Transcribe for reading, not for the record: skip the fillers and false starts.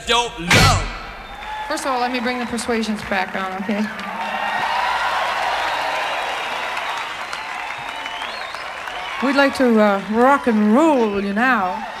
don't love. First of all, let me bring the Persuasions back on, okay? We'd like to rock and roll you now.